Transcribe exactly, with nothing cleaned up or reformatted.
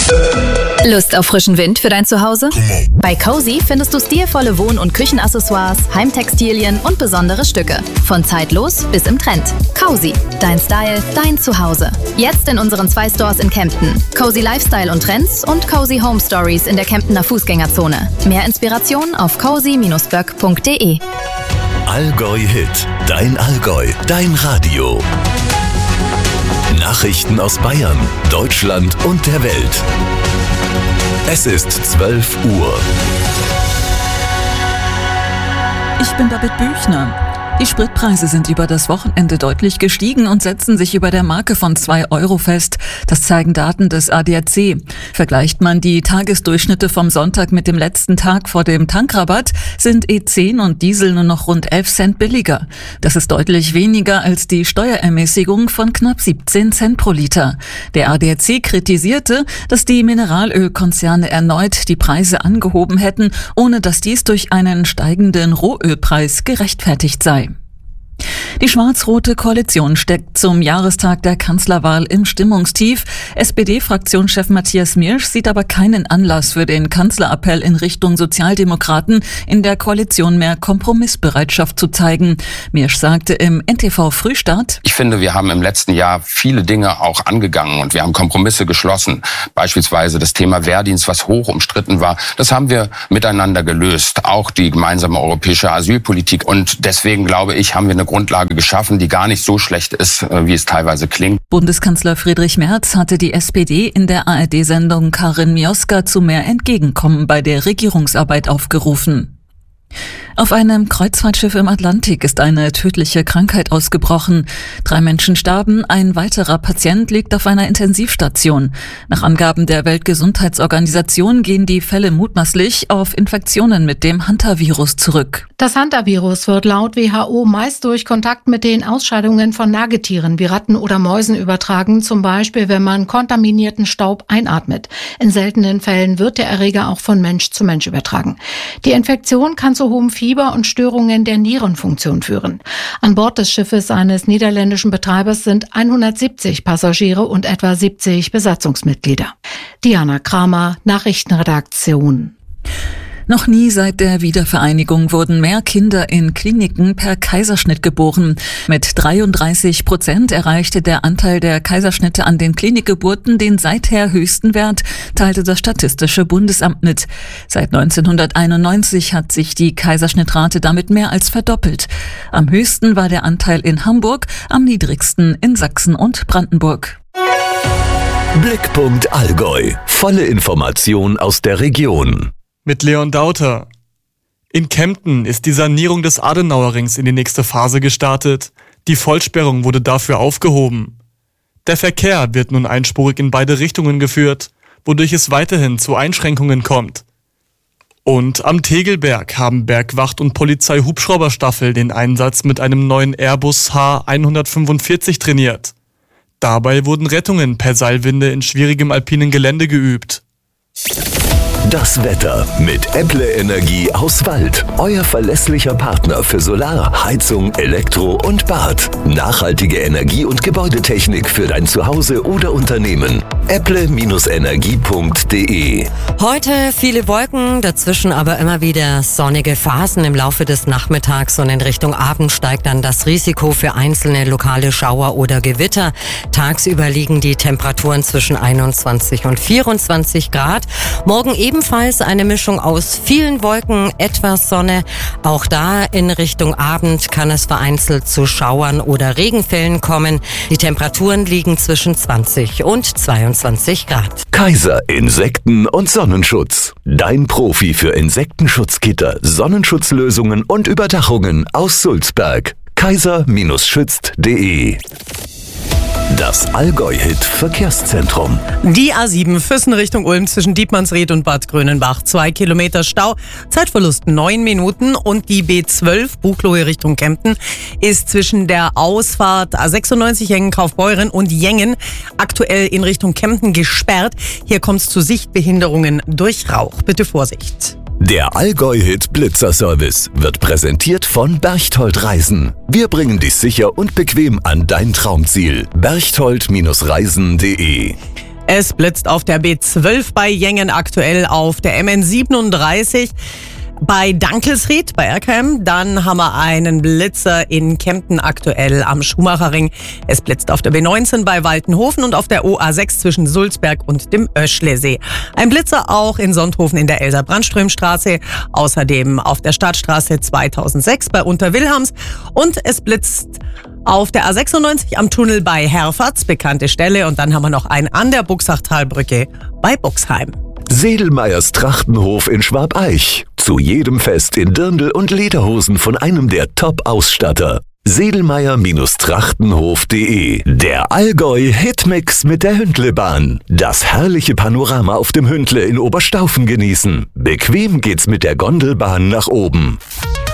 Lust auf frischen Wind für dein Zuhause? Bei Cozy findest du stilvolle Wohn- und Küchenaccessoires, Heimtextilien und besondere Stücke. Von zeitlos bis im Trend. Cozy, dein Style, dein Zuhause. Jetzt in unseren zwei Stores in Kempten. Cozy Lifestyle und Trends und Cozy Home Stories in der Kemptener Fußgängerzone. Mehr Inspiration auf cozy Bindestrich böck punkt de. Allgäu Hit, dein Allgäu, dein Radio. Nachrichten aus Bayern, Deutschland und der Welt. Es ist zwölf Uhr. Ich bin David Büchner. Die Spritpreise sind über das Wochenende deutlich gestiegen und setzen sich über der Marke von zwei Euro fest. Das zeigen Daten des A D A C. Vergleicht man die Tagesdurchschnitte vom Sonntag mit dem letzten Tag vor dem Tankrabatt, sind E zehn und Diesel nur noch rund elf Cent billiger. Das ist deutlich weniger als die Steuerermäßigung von knapp siebzehn Cent pro Liter. Der A D A C kritisierte, dass die Mineralölkonzerne erneut die Preise angehoben hätten, ohne dass dies durch einen steigenden Rohölpreis gerechtfertigt sei. Die schwarz-rote Koalition steckt zum Jahrestag der Kanzlerwahl im Stimmungstief. S P D-Fraktionschef Matthias Miersch sieht aber keinen Anlass für den Kanzlerappell in Richtung Sozialdemokraten, in der Koalition mehr Kompromissbereitschaft zu zeigen. Miersch sagte im N T V Frühstart: Ich finde, wir haben im letzten Jahr viele Dinge auch angegangen und wir haben Kompromisse geschlossen. Beispielsweise das Thema Wehrdienst, was hoch umstritten war. Das haben wir miteinander gelöst. Auch die gemeinsame europäische Asylpolitik. Und deswegen, glaube ich, haben wir eine Grundlage geschaffen, die gar nicht so schlecht ist, wie es teilweise klingt. Bundeskanzler Friedrich Merz hatte die S P D in der A R D-Sendung Karin Mioska zu mehr Entgegenkommen bei der Regierungsarbeit aufgerufen. Auf einem Kreuzfahrtschiff im Atlantik ist eine tödliche Krankheit ausgebrochen. Drei Menschen starben, ein weiterer Patient liegt auf einer Intensivstation. Nach Angaben der Weltgesundheitsorganisation gehen die Fälle mutmaßlich auf Infektionen mit dem Hantavirus zurück. Das Hantavirus wird laut W H O meist durch Kontakt mit den Ausscheidungen von Nagetieren wie Ratten oder Mäusen übertragen, zum Beispiel wenn man kontaminierten Staub einatmet. In seltenen Fällen wird der Erreger auch von Mensch zu Mensch übertragen. Die Infektion kann zu hohem Fieber und Störungen der Nierenfunktion führen. An Bord des Schiffes eines niederländischen Betreibers sind hundertsiebzig Passagiere und etwa siebzig Besatzungsmitglieder. Diana Kramer, Nachrichtenredaktion. Noch nie seit der Wiedervereinigung wurden mehr Kinder in Kliniken per Kaiserschnitt geboren. Mit dreiunddreißig Prozent erreichte der Anteil der Kaiserschnitte an den Klinikgeburten den seither höchsten Wert, teilte das Statistische Bundesamt mit. Seit neunzehnhunderteinundneunzig hat sich die Kaiserschnittrate damit mehr als verdoppelt. Am höchsten war der Anteil in Hamburg, am niedrigsten in Sachsen und Brandenburg. Blickpunkt Allgäu. Volle Information aus der Region. Mit Leon Dauter. In Kempten ist die Sanierung des Adenauerrings in die nächste Phase gestartet. Die Vollsperrung wurde dafür aufgehoben. Der Verkehr wird nun einspurig in beide Richtungen geführt, wodurch es weiterhin zu Einschränkungen kommt. Und am Tegelberg haben Bergwacht und Polizei-Hubschrauberstaffel den Einsatz mit einem neuen Airbus H hundertfünfundvierzig trainiert. Dabei wurden Rettungen per Seilwinde in schwierigem alpinen Gelände geübt. Das Wetter mit Äpple Energie aus Wald. Euer verlässlicher Partner für Solar, Heizung, Elektro und Bad. Nachhaltige Energie- und Gebäudetechnik für dein Zuhause oder Unternehmen. äpple Energie punkt de. Heute viele Wolken, dazwischen aber immer wieder sonnige Phasen im Laufe des Nachmittags und in Richtung Abend steigt dann das Risiko für einzelne lokale Schauer oder Gewitter. Tagsüber liegen die Temperaturen zwischen einundzwanzig und vierundzwanzig Grad. Morgen ebenfalls eine Mischung aus vielen Wolken, etwas Sonne. Auch da in Richtung Abend kann es vereinzelt zu Schauern oder Regenfällen kommen. Die Temperaturen liegen zwischen zwanzig und zweiundzwanzig Grad. Kaiser Insekten- und Sonnenschutz. Dein Profi für Insektenschutzgitter, Sonnenschutzlösungen und Überdachungen aus Sulzberg. kaiser schützt punkt de. Das Allgäu-Hit-Verkehrszentrum. Die A sieben Füssen Richtung Ulm zwischen Dietmannsried und Bad Grönenbach. Zwei Kilometer Stau, Zeitverlust neun Minuten. Und die B zwölf Buchloe Richtung Kempten ist zwischen der Ausfahrt A sechsundneunzig Jengen-Kaufbeuren und Jengen aktuell in Richtung Kempten gesperrt. Hier kommt es zu Sichtbehinderungen durch Rauch. Bitte Vorsicht. Der Allgäu-Hit Blitzer-Service wird präsentiert von Berchtold Reisen. Wir bringen dich sicher und bequem an dein Traumziel. berchtold Reisen punkt de. Es blitzt auf der B zwölf bei Jengen, aktuell auf der M N siebenunddreißig. Bei Dankelsried, bei Erkheim, dann haben wir einen Blitzer in Kempten, aktuell am Schumacherring. Es blitzt auf der B neunzehn bei Waltenhofen und auf der O A sechs zwischen Sulzberg und dem Öschlesee. Ein Blitzer auch in Sonthofen in der Elsa-Brandström-Straße, außerdem auf der Stadtstraße zweitausendsechs bei Unterwilhelms und es blitzt auf der A sechsundneunzig am Tunnel bei Herfatz, bekannte Stelle, und dann haben wir noch einen an der Buxachtalbrücke bei Buxheim. Sedelmeyers Trachtenhof in Schwabeich. Zu jedem Fest in Dirndl und Lederhosen von einem der Top-Ausstatter. Sedelmeyer-Trachtenhof punkt de. Der Allgäu-Hitmix mit der Hündlebahn. Das herrliche Panorama auf dem Hündle in Oberstaufen genießen. Bequem geht's mit der Gondelbahn nach oben.